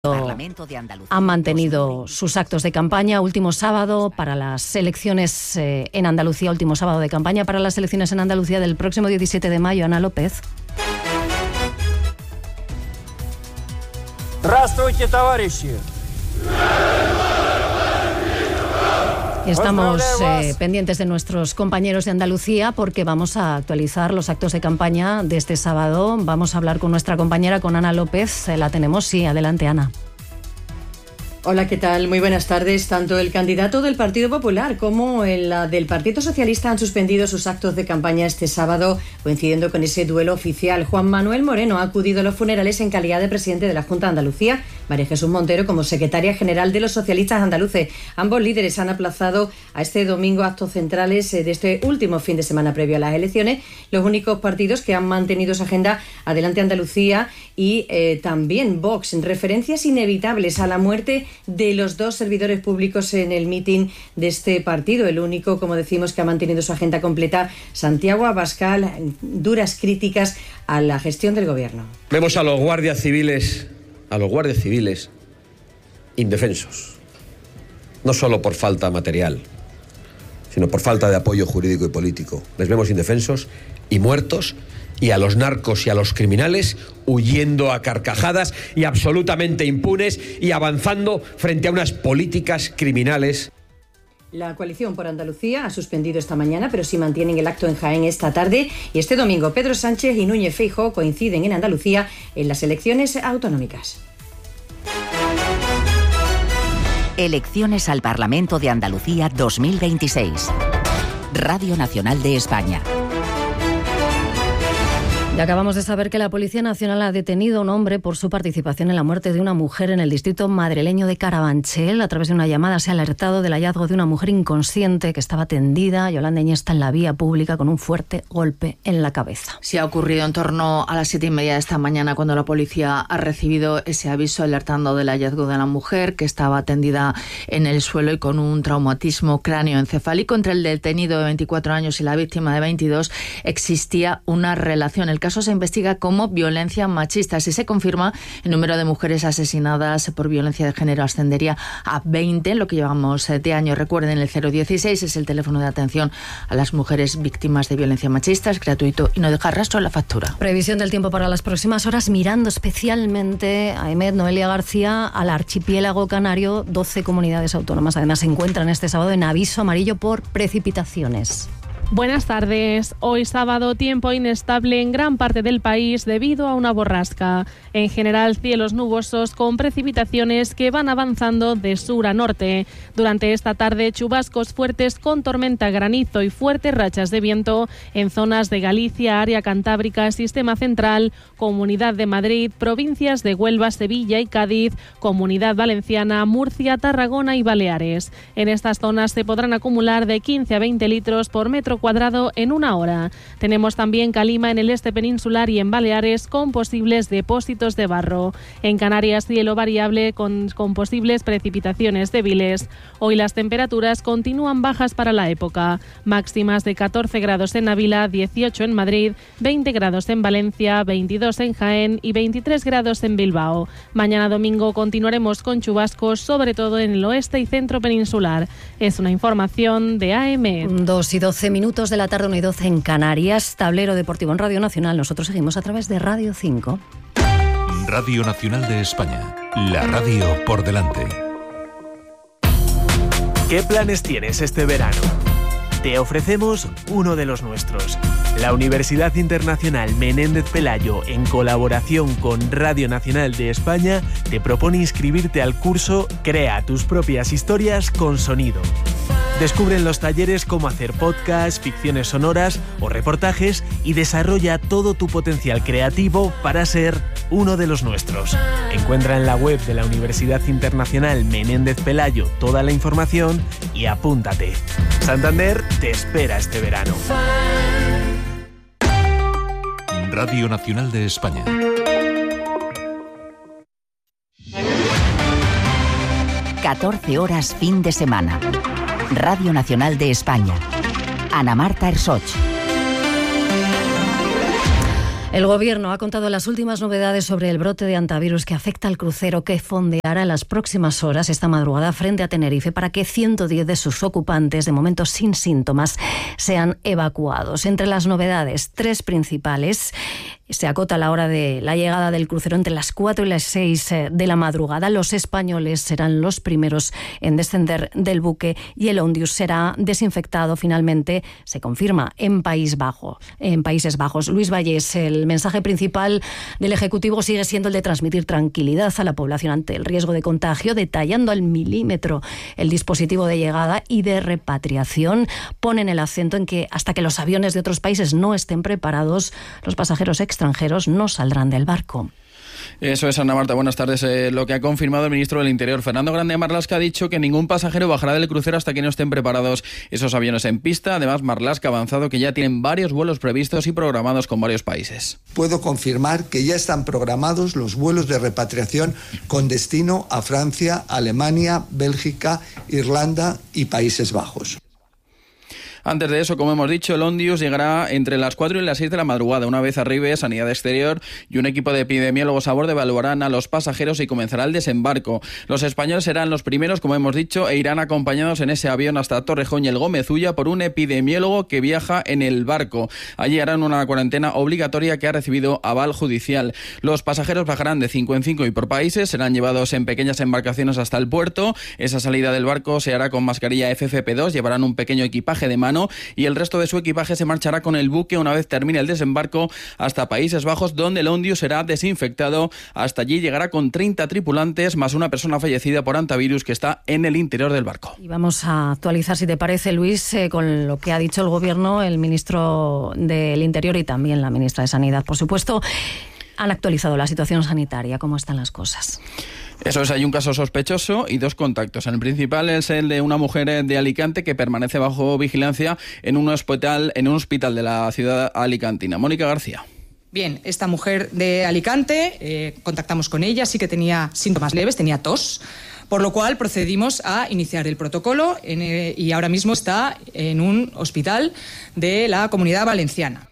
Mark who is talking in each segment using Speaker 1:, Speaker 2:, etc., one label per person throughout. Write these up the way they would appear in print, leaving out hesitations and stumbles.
Speaker 1: Han mantenido sus actos de campaña. Último sábado para las elecciones en Andalucía, último sábado de campaña para las elecciones en Andalucía del próximo 17 de mayo. Ana López.
Speaker 2: Здравствуйте, товарищи.
Speaker 1: Estamos pendientes de nuestros compañeros de Andalucía porque vamos a actualizar los actos de campaña de este sábado. Vamos a hablar con nuestra compañera, con Ana López. La tenemos, sí. Adelante, Ana.
Speaker 3: Hola, ¿qué tal? Muy buenas tardes. Tanto el candidato del Partido Popular como el del Partido Socialista han suspendido sus actos de campaña este sábado, coincidiendo con ese duelo oficial. Juan Manuel Moreno ha acudido a los funerales en calidad de presidente de la Junta de Andalucía, María Jesús Montero como secretaria general de los socialistas andaluces. Ambos líderes han aplazado a este domingo actos centrales de este último fin de semana previo a las elecciones. Los únicos partidos que han mantenido su agenda, Adelante Andalucía y también Vox, en referencias inevitables a la muerte de los dos servidores públicos en el mitin de este partido. El único, como decimos, que ha mantenido su agenda completa, Santiago Abascal, duras críticas a la gestión del gobierno.
Speaker 4: Vemos a los guardias civiles indefensos, no solo por falta material, sino por falta de apoyo jurídico y político. Les vemos indefensos y muertos, y a los narcos y a los criminales huyendo a carcajadas y absolutamente impunes y avanzando frente a unas políticas criminales.
Speaker 3: La coalición por Andalucía ha suspendido esta mañana, pero sí mantienen el acto en Jaén esta tarde. Y este domingo Pedro Sánchez y Núñez Feijóo coinciden en Andalucía en las elecciones autonómicas.
Speaker 5: Elecciones al Parlamento de Andalucía 2026. Radio Nacional de España.
Speaker 1: Y acabamos de saber que la Policía Nacional ha detenido a un hombre por su participación en la muerte de una mujer en el distrito madrileño de Carabanchel. A través de una llamada se ha alertado del hallazgo de una mujer inconsciente que estaba tendida, Yolanda Iniesta, en la vía pública con un fuerte golpe en la cabeza.
Speaker 6: Sí, ha ocurrido en torno a las 7:30 de esta mañana cuando la policía ha recibido ese aviso alertando del hallazgo de la mujer que estaba tendida en el suelo y con un traumatismo cráneoencefálico. Entre el detenido de 24 años y la víctima de 22 existía una relación. El caso se investiga como violencia machista. Si se confirma, el número de mujeres asesinadas por violencia de género ascendería a 20 en lo que llevamos de año. Recuerden, el 016 es el teléfono de atención a las mujeres víctimas de violencia machista. Es gratuito y no deja rastro en la factura.
Speaker 1: Previsión del tiempo para las próximas horas, mirando especialmente a Emet, Noelia García, al archipiélago canario. 12 comunidades autónomas además se encuentran este sábado en aviso amarillo por precipitaciones.
Speaker 7: Buenas tardes. Hoy sábado, tiempo inestable en gran parte del país debido a una borrasca. En general, cielos nubosos con precipitaciones que van avanzando de sur a norte. Durante esta tarde, chubascos fuertes con tormenta, granizo y fuertes rachas de viento en zonas de Galicia, área cantábrica, Sistema Central, Comunidad de Madrid, provincias de Huelva, Sevilla y Cádiz, Comunidad Valenciana, Murcia, Tarragona y Baleares. En estas zonas se podrán acumular de 15 a 20 litros por metro cuadrado en una hora. Tenemos también calima en el este peninsular y en Baleares con posibles depósitos de barro. En Canarias, cielo variable con posibles precipitaciones débiles. Hoy las temperaturas continúan bajas para la época. Máximas de 14 grados en Ávila, 18 en Madrid, 20 grados en Valencia, 22 en Jaén y 23 grados en Bilbao. Mañana domingo continuaremos con chubascos, sobre todo en el oeste y centro peninsular. Es una información de AM.
Speaker 1: 2 y 12 minutos de la tarde, 1 y 12 en Canarias. Tablero deportivo en Radio Nacional. Nosotros seguimos a través de Radio 5.
Speaker 8: Radio Nacional de España. La radio por delante.
Speaker 9: ¿Qué planes tienes este verano? Te ofrecemos uno de los nuestros. La Universidad Internacional Menéndez Pelayo, en colaboración con Radio Nacional de España, te propone inscribirte al curso Crea tus propias historias con sonido. Descubre en los talleres cómo hacer podcasts, ficciones sonoras o reportajes y desarrolla todo tu potencial creativo para ser uno de los nuestros. Encuentra en la web de la Universidad Internacional Menéndez Pelayo toda la información y apúntate. Santander te espera este verano.
Speaker 8: Radio Nacional de España.
Speaker 5: ...14 fin de semana. Radio Nacional de España. Ana Marta Ersoch.
Speaker 1: El Gobierno ha contado las últimas novedades sobre el brote de hantavirus que afecta al crucero que fondeará en las próximas horas esta madrugada frente a Tenerife para que 110 de sus ocupantes, de momento sin síntomas, sean evacuados. Entre las novedades, 3 principales. Se acota la hora de la llegada del crucero entre las 4 y las 6 de la madrugada. Los españoles serán los primeros en descender del buque y el Ondius será desinfectado finalmente, se confirma, en Países Bajos. Luis Vallés, el mensaje principal del Ejecutivo sigue siendo el de transmitir tranquilidad a la población ante el riesgo de contagio, detallando al milímetro el dispositivo de llegada y de repatriación. Ponen el acento en que hasta que los aviones de otros países no estén preparados, los pasajeros extranjeros no saldrán del barco.
Speaker 2: Eso es, Ana Marta. Buenas tardes. Lo que ha confirmado el ministro del Interior, Fernando Grande Marlaska, ha dicho que ningún pasajero bajará del crucero hasta que no estén preparados esos aviones en pista. Además, Marlaska ha avanzado que ya tienen varios vuelos previstos y programados con varios países.
Speaker 10: Puedo confirmar que ya están programados los vuelos de repatriación con destino a Francia, Alemania, Bélgica, Irlanda y Países Bajos.
Speaker 2: Antes de eso, como hemos dicho, el Ondius llegará entre las 4 y las 6 de la madrugada. Una vez arribe, Sanidad Exterior y un equipo de epidemiólogos a bordo evaluarán a los pasajeros y comenzará el desembarco. Los españoles serán los primeros, como hemos dicho, e irán acompañados en ese avión hasta Torrejón y el Gómez Ulla por un epidemiólogo que viaja en el barco. Allí harán una cuarentena obligatoria que ha recibido aval judicial. Los pasajeros bajarán de 5 en 5 y por países, serán llevados en pequeñas embarcaciones hasta el puerto. Esa salida del barco se hará con mascarilla FFP2, llevarán un pequeño equipaje de mano y el resto de su equipaje se marchará con el buque una vez termine el desembarco hasta Países Bajos, donde el Ondius será desinfectado. Hasta allí llegará con 30 tripulantes más una persona fallecida por hantavirus que está en el interior del barco.
Speaker 1: Y vamos a actualizar, si te parece, Luis, con lo que ha dicho el Gobierno, el ministro del Interior y también la ministra de Sanidad, por supuesto. Han actualizado la situación sanitaria. ¿Cómo están las cosas?
Speaker 2: Eso es, hay un caso sospechoso y 2 contactos. El principal es el de una mujer de Alicante que permanece bajo vigilancia en un hospital de la ciudad alicantina. Mónica García.
Speaker 11: Bien, esta mujer de Alicante, contactamos con ella, sí que tenía síntomas leves, tenía tos, por lo cual procedimos a iniciar el protocolo y ahora mismo está en un hospital de la Comunidad Valenciana.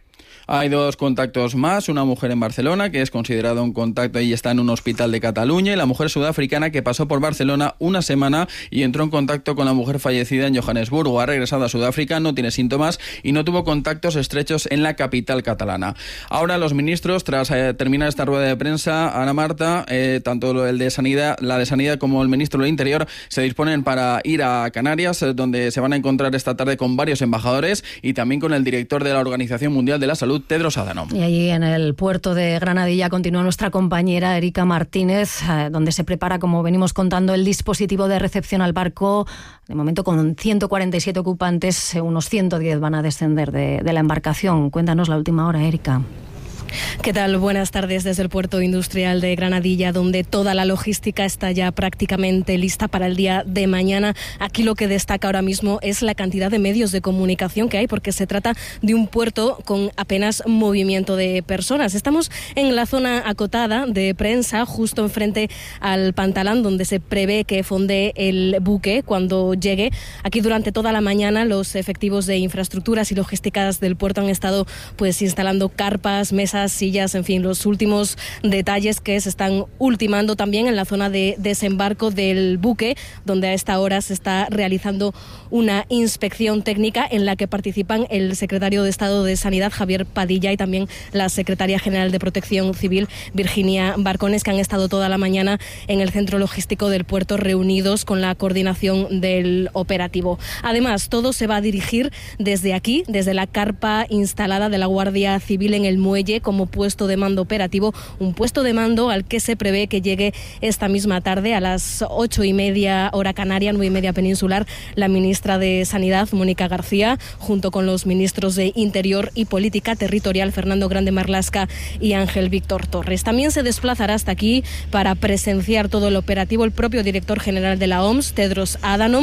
Speaker 2: Hay 2 contactos más, una mujer en Barcelona que es considerada un contacto y está en un hospital de Cataluña, y la mujer sudafricana que pasó por Barcelona una semana y entró en contacto con la mujer fallecida en Johannesburgo. Ha regresado a Sudáfrica, no tiene síntomas y no tuvo contactos estrechos en la capital catalana. Ahora los ministros, tras terminar esta rueda de prensa, Ana Marta, tanto el de Sanidad, la de Sanidad como el ministro del Interior, se disponen para ir a Canarias, donde se van a encontrar esta tarde con varios embajadores y también con el director de la Organización Mundial de la Salud, Tedros Adhanom.
Speaker 1: Y allí en el puerto de Granadilla continúa nuestra compañera Erika Martínez, donde se prepara, como venimos contando, el dispositivo de recepción al barco. De momento con 147 ocupantes, unos 110 van a descender de la embarcación. Cuéntanos la última hora, Erika.
Speaker 12: ¿Qué tal? Buenas tardes desde el puerto industrial de Granadilla, donde toda la logística está ya prácticamente lista para el día de mañana. Aquí lo que destaca ahora mismo es la cantidad de medios de comunicación que hay, porque se trata de un puerto con apenas movimiento de personas. Estamos en la zona acotada de prensa, justo enfrente al pantalán, donde se prevé que fondee el buque cuando llegue. Aquí durante toda la mañana los efectivos de infraestructuras y logísticas del puerto han estado instalando carpas, mesas, sillas, en fin, los últimos detalles que se están ultimando también en la zona de desembarco del buque, donde a esta hora se está realizando una inspección técnica en la que participan el secretario de Estado de Sanidad, Javier Padilla, y también la secretaria general de Protección Civil, Virginia Barcones, que han estado toda la mañana en el centro logístico del puerto reunidos con la coordinación del operativo. Además, todo se va a dirigir desde aquí, desde la carpa instalada de la Guardia Civil en el muelle, como puesto de mando operativo, un puesto de mando al que se prevé que llegue esta misma tarde a las 8:30 hora canaria, 9:30 peninsular, la ministra de Sanidad, Mónica García, junto con los ministros de Interior y Política Territorial, Fernando Grande Marlaska y Ángel Víctor Torres. También se desplazará hasta aquí para presenciar todo el operativo el propio director general de la OMS, Tedros Adhanom,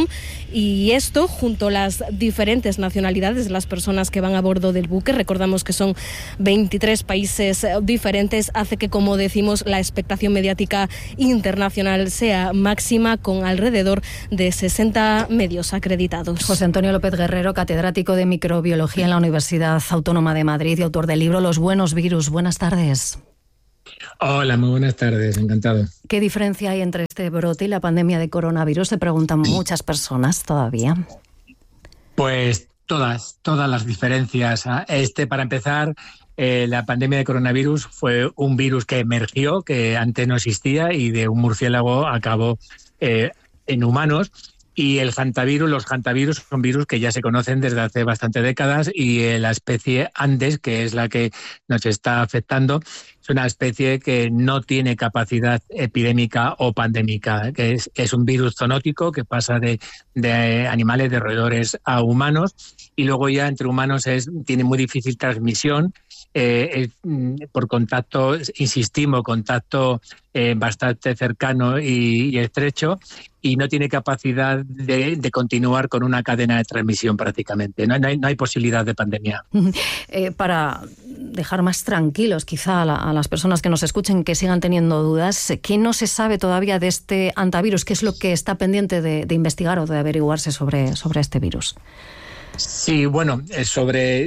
Speaker 12: y esto junto a las diferentes nacionalidades de las personas que van a bordo del buque. Recordamos que son 23 países países diferentes hace que, como decimos, la expectación mediática internacional sea máxima, con alrededor de 60 medios acreditados.
Speaker 1: José Antonio López Guerrero, catedrático de microbiología en la Universidad Autónoma de Madrid y autor del libro Los buenos virus. Buenas tardes.
Speaker 13: Hola, muy buenas tardes, encantado.
Speaker 1: ¿Qué diferencia hay entre este brote y la pandemia de coronavirus? Se preguntan muchas personas todavía.
Speaker 13: Pues todas las diferencias. Para empezar, la pandemia de coronavirus fue un virus que emergió, que antes no existía, y de un murciélago acabó en humanos. Y los hantavirus son virus que ya se conocen desde hace bastantes décadas, y la especie Andes, que es la que nos está afectando, es una especie que no tiene capacidad epidémica o pandémica, que es un virus zoonótico que pasa de animales, de roedores a humanos, y luego ya entre humanos tiene muy difícil transmisión. Por contacto, insistimos, contacto bastante cercano y estrecho, y no tiene capacidad de continuar con una cadena de transmisión prácticamente. No hay posibilidad de pandemia.
Speaker 1: Para dejar más tranquilos quizá a las personas que nos escuchen, que sigan teniendo dudas, ¿qué no se sabe todavía de este hantavirus? ¿Qué es lo que está pendiente de investigar o de averiguarse sobre este virus?
Speaker 13: Sí, bueno, sobre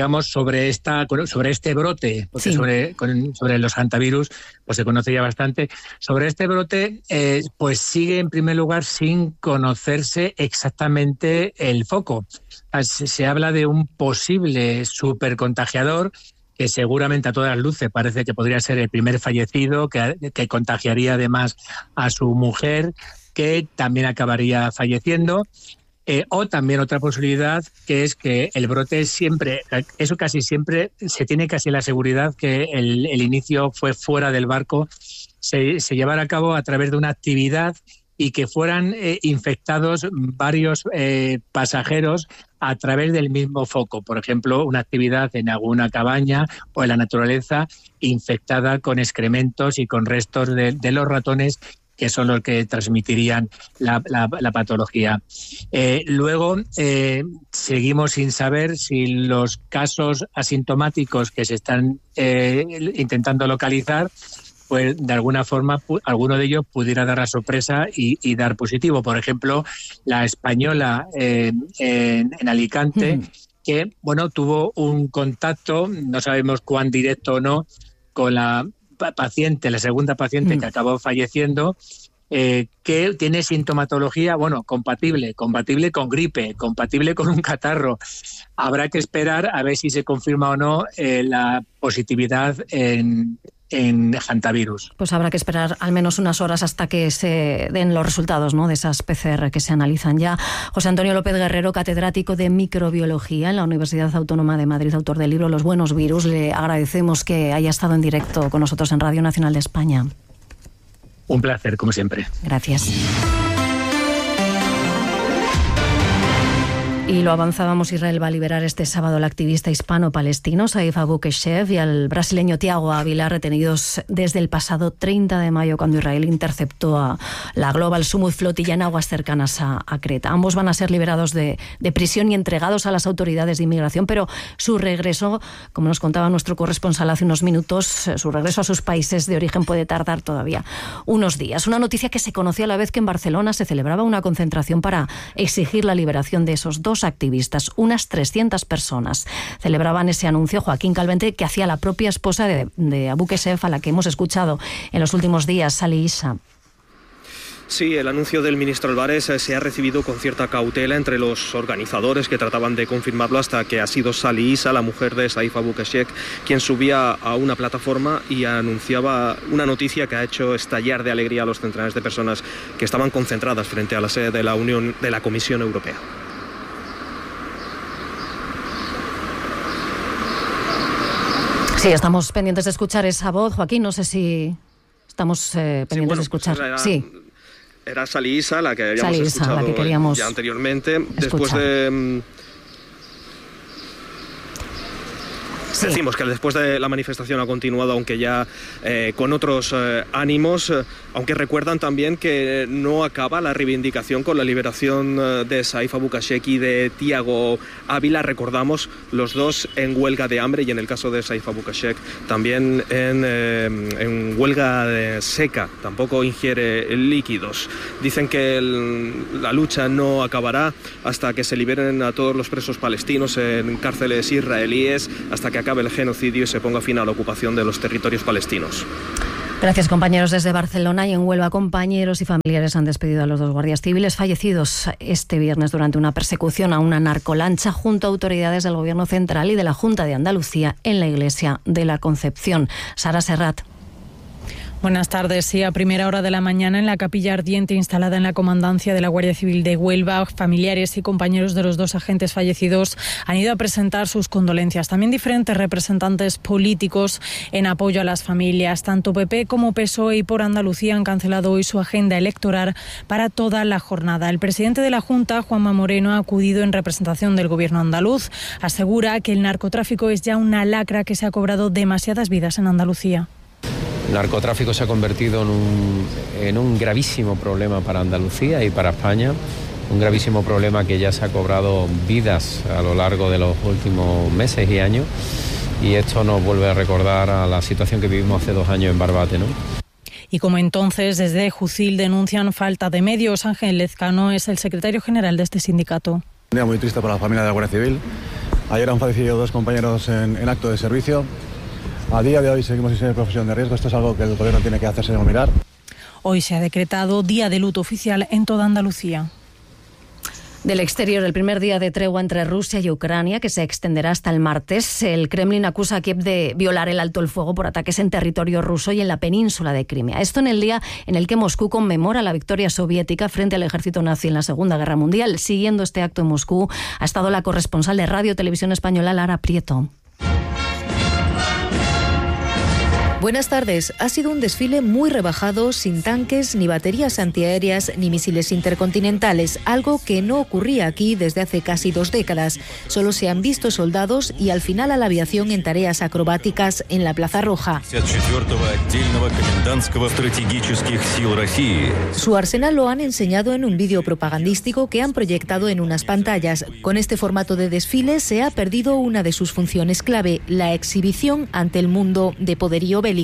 Speaker 13: este brote, porque sí, sobre los hantavirus pues se conoce ya bastante. Sobre este brote, pues sigue en primer lugar sin conocerse exactamente el foco. Se habla de un posible supercontagiador que seguramente a todas luces parece que podría ser el primer fallecido, que contagiaría además a su mujer, que también acabaría falleciendo. O también otra posibilidad, que es que el brote casi siempre se tiene casi la seguridad que el inicio fue fuera del barco, se llevara a cabo a través de una actividad y que fueran infectados varios pasajeros a través del mismo foco. Por ejemplo, una actividad en alguna cabaña o en la naturaleza infectada con excrementos y con restos de los ratones, que son los que transmitirían la patología. Luego, seguimos sin saber si los casos asintomáticos que se están intentando localizar, pues de alguna forma alguno de ellos pudiera dar la sorpresa y dar positivo. Por ejemplo, la española en Alicante, que tuvo un contacto, no sabemos cuán directo o no, con la segunda paciente que acabó falleciendo, que tiene sintomatología, compatible con gripe, compatible con un catarro. Habrá que esperar a ver si se confirma o no la positividad en hantavirus.
Speaker 1: Pues habrá que esperar al menos unas horas hasta que se den los resultados, ¿no?, de esas PCR que se analizan ya. José Antonio López Guerrero, catedrático de microbiología en la Universidad Autónoma de Madrid, autor del libro Los buenos virus. Le agradecemos que haya estado en directo con nosotros en Radio Nacional de España.
Speaker 13: Un placer, como siempre.
Speaker 1: Gracias. Y lo avanzábamos, Israel va a liberar este sábado al activista hispano-palestino Saif Abu Keshev y al brasileño Thiago Ávila, retenidos desde el pasado 30 de mayo, cuando Israel interceptó a la Global Summit Flotilla en aguas cercanas a Creta. Ambos van a ser liberados de prisión y entregados a las autoridades de inmigración, pero su regreso, como nos contaba nuestro corresponsal hace unos minutos, su regreso a sus países de origen puede tardar todavía unos días. Una noticia que se conoció a la vez que en Barcelona se celebraba una concentración para exigir la liberación de esos dos activistas. Unas 300 personas celebraban ese anuncio. Joaquín Calvente, que hacía la propia esposa de Abu Keshev, a la que hemos escuchado en los últimos días, Sali Issa.
Speaker 14: Sí, el anuncio del ministro Álvarez se ha recibido con cierta cautela entre los organizadores, que trataban de confirmarlo, hasta que ha sido Sali Issa, la mujer de Saif Abu Keshev, quien subía a una plataforma y anunciaba una noticia que ha hecho estallar de alegría a los centenares de personas que estaban concentradas frente a la sede de la Comisión Europea.
Speaker 1: Sí, estamos pendientes de escuchar esa voz. Joaquín, no sé si estamos pendientes de escuchar.
Speaker 14: Era Sali Issa, la que habíamos escuchado
Speaker 1: la que queríamos
Speaker 14: ya anteriormente.
Speaker 1: Escuchar.
Speaker 14: Después de Sí. Decimos que después de la manifestación ha continuado, aunque ya con otros ánimos, aunque recuerdan también que no acaba la reivindicación con la liberación de Saif Abukashek y de Tiago Ávila. Recordamos, los dos en huelga de hambre, y en el caso de Saif Abukashek también en huelga seca, tampoco ingiere líquidos. Dicen que la lucha no acabará hasta que se liberen a todos los presos palestinos en cárceles israelíes, hasta que acabe el genocidio y se ponga fin a la ocupación de los territorios palestinos.
Speaker 1: Gracias, compañeros. Desde Barcelona y en Huelva, compañeros y familiares han despedido a los 2 guardias civiles fallecidos este viernes durante una persecución a una narcolancha junto a autoridades del Gobierno central y de la Junta de Andalucía en la iglesia de la Concepción. Sara Serrat.
Speaker 15: Buenas tardes. Sí, a primera hora de la mañana en la capilla ardiente instalada en la comandancia de la Guardia Civil de Huelva, familiares y compañeros de los 2 agentes fallecidos han ido a presentar sus condolencias. También diferentes representantes políticos en apoyo a las familias. Tanto PP como PSOE y Por Andalucía han cancelado hoy su agenda electoral para toda la jornada. El presidente de la Junta, Juanma Moreno, ha acudido en representación del Gobierno andaluz. Asegura que el narcotráfico es ya una lacra que se ha cobrado demasiadas vidas en Andalucía.
Speaker 16: El narcotráfico se ha convertido en un gravísimo problema para Andalucía y para España, un gravísimo problema que ya se ha cobrado vidas a lo largo de los últimos meses y años, y esto nos vuelve a recordar a la situación que vivimos hace 2 años en Barbate, ¿no?
Speaker 15: Y como entonces, desde Jucil denuncian falta de medios. Ángel Lezcano es el secretario general de este sindicato.
Speaker 17: Un día muy triste para la familia de la Guardia Civil. Ayer han fallecido 2 compañeros en acto de servicio. A día de hoy seguimos sin profesión de riesgo. Esto es algo que el Gobierno tiene que hacerse mirar.
Speaker 15: Hoy se ha decretado día de luto oficial en toda Andalucía.
Speaker 1: Del exterior, el primer día de tregua entre Rusia y Ucrania, que se extenderá hasta el martes. El Kremlin acusa a Kiev de violar el alto el fuego por ataques en territorio ruso y en la península de Crimea. Esto en el día en el que Moscú conmemora la victoria soviética frente al ejército nazi en la Segunda Guerra Mundial. Siguiendo este acto en Moscú ha estado la corresponsal de Radio Televisión Española, Lara Prieto.
Speaker 18: Buenas tardes. Ha sido un desfile muy rebajado, sin tanques, ni baterías antiaéreas, ni misiles intercontinentales, algo que no ocurría aquí desde hace casi 2 décadas. Solo se han visto soldados y al final a la aviación en tareas acrobáticas en la Plaza Roja. Su arsenal lo han enseñado en un vídeo propagandístico que han proyectado en unas pantallas. Con este formato de desfile se ha perdido una de sus funciones clave, la exhibición ante el mundo de poderío bélico.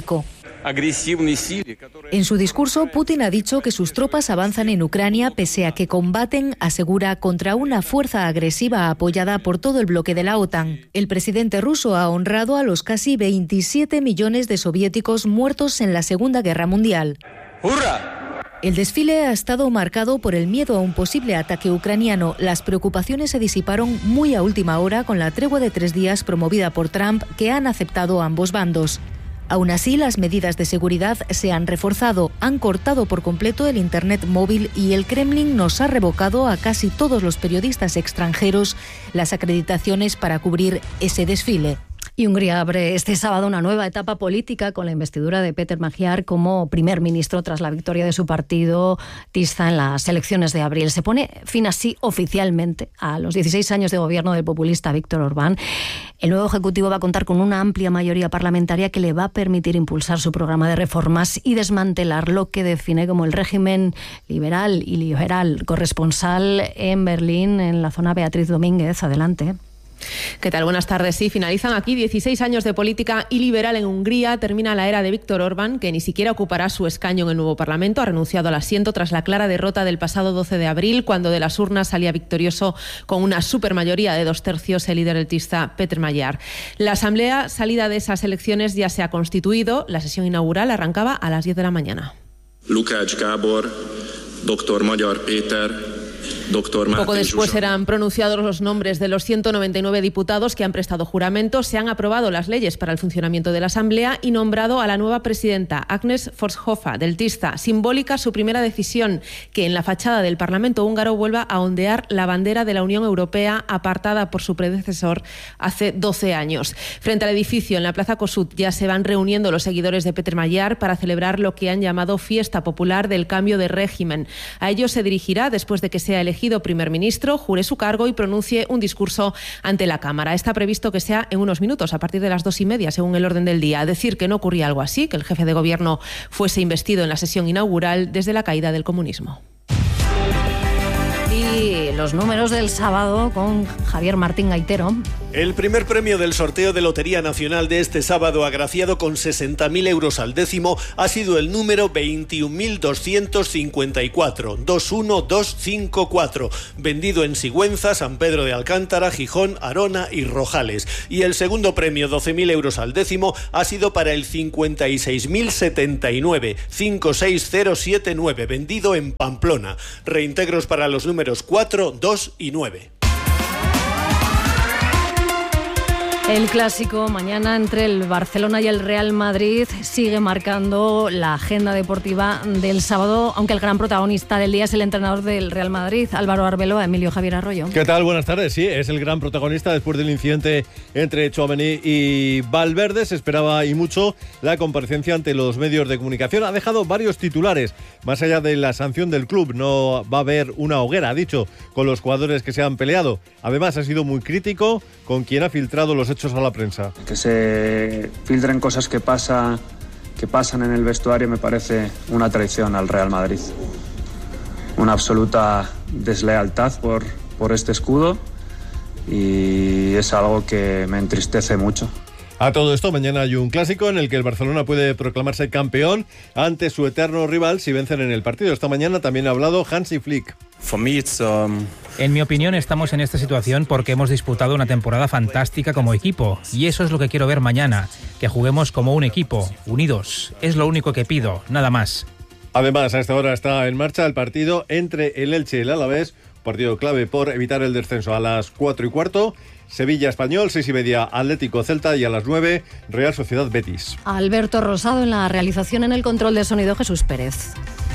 Speaker 18: En su discurso, Putin ha dicho que sus tropas avanzan en Ucrania pese a que combaten, asegura, contra una fuerza agresiva apoyada por todo el bloque de la OTAN. El presidente ruso ha honrado a los casi 27 millones de soviéticos muertos en la Segunda Guerra Mundial. ¡Hurra! El desfile ha estado marcado por el miedo a un posible ataque ucraniano. Las preocupaciones se disiparon muy a última hora con la tregua de 3 días promovida por Trump, que han aceptado ambos bandos. Aún así, las medidas de seguridad se han reforzado, han cortado por completo el Internet móvil y el Kremlin nos ha revocado a casi todos los periodistas extranjeros las acreditaciones para cubrir ese desfile.
Speaker 1: Y Hungría abre este sábado una nueva etapa política con la investidura de Péter Magyar como primer ministro tras la victoria de su partido Tiszta en las elecciones de abril. Se pone fin así oficialmente a los 16 años de gobierno del populista Viktor Orbán. El nuevo ejecutivo va a contar con una amplia mayoría parlamentaria que le va a permitir impulsar su programa de reformas y desmantelar lo que define como el régimen liberal y liberal. Corresponsal en Berlín, en la zona, Beatriz Domínguez. Adelante.
Speaker 19: ¿Qué tal? Buenas tardes. Sí, finalizan aquí 16 años de política iliberal en Hungría. Termina la era de Viktor Orbán, que ni siquiera ocupará su escaño en el nuevo Parlamento. Ha renunciado al asiento tras la clara derrota del pasado 12 de abril, cuando de las urnas salía victorioso con una supermayoría de 2/3 el líder del Tiszta, Péter Magyar. La asamblea salida de esas elecciones ya se ha constituido. La sesión inaugural arrancaba a las 10 de la mañana.
Speaker 20: Lukács Gábor, Dr. Magyar Péter.
Speaker 19: Poco después eran pronunciados los nombres de los 199 diputados que han prestado juramento. Se han aprobado las leyes para el funcionamiento de la Asamblea y nombrado a la nueva presidenta, Agnes Forshofa, del Tiszta. Simbólica su primera decisión, que en la fachada del Parlamento húngaro vuelva a ondear la bandera de la Unión Europea apartada por su predecesor hace 12 años. Frente al edificio, en la Plaza Kossuth, ya se van reuniendo los seguidores de Péter Magyar para celebrar lo que han llamado Fiesta Popular del Cambio de Régimen. A ellos se dirigirá, después de que sea elegido elegido primer ministro jure su cargo y pronuncie un discurso ante la Cámara. Está previsto que sea en unos minutos, a partir de las 2:30, según el orden del día. Decir que no ocurría algo así, que el jefe de gobierno fuese investido en la sesión inaugural desde la caída del comunismo.
Speaker 1: Y los números del sábado con Javier Martín Gaitero.
Speaker 21: El primer premio del sorteo de Lotería Nacional de este sábado, agraciado con 60.000 euros al décimo, ha sido el número 21.254, 21254, vendido en Sigüenza, San Pedro de Alcántara, Gijón, Arona y Rojales. Y el segundo premio, 12.000 euros al décimo, ha sido para el 56.079, 56079, vendido en Pamplona. Reintegros para los números 4, 2 y 9.
Speaker 1: El clásico mañana entre el Barcelona y el Real Madrid sigue marcando la agenda deportiva del sábado, aunque el gran protagonista del día es el entrenador del Real Madrid, Álvaro Arbeloa. Emilio Javier Arroyo.
Speaker 22: ¿Qué tal? Buenas tardes. Sí, es el gran protagonista después del incidente entre Tchouaméni y Valverde. Se esperaba y mucho la comparecencia ante los medios de comunicación. Ha dejado varios titulares. Más allá de la sanción del club, no va a haber una hoguera, ha dicho, con los jugadores que se han peleado. Además, ha sido muy crítico con quien ha filtrado los hechos a la prensa.
Speaker 23: Que se filtren cosas que pasan en el vestuario me parece una traición al Real Madrid. Una absoluta deslealtad por este escudo y es algo que me entristece mucho.
Speaker 22: A todo esto, mañana hay un clásico en el que el Barcelona puede proclamarse campeón ante su eterno rival si vencen en el partido. Esta mañana también ha hablado Hansi Flick.
Speaker 24: En mi opinión, estamos en esta situación porque hemos disputado una temporada fantástica como equipo y eso es lo que quiero ver mañana, que juguemos como un equipo, unidos. Es lo único que pido, nada más.
Speaker 22: Además, a esta hora está en marcha el partido entre el Elche y el Alavés, partido clave por evitar el descenso. A las 4:15, Sevilla Español, 6:30, Atlético Celta y a las 9, Real Sociedad Betis.
Speaker 1: Alberto Rosado en la realización, en el control de sonido, Jesús Pérez.